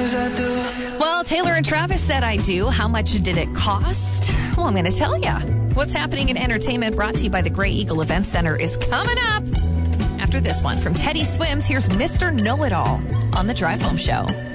Well, Taylor and Travis said I do. How much did it cost? Well, I'm going to tell you. What's happening in entertainment, brought to you by the Grey Eagle Event Center, is coming up. After this one from Teddy Swims, here's Mr. Know-It-All on the Drive Home Show.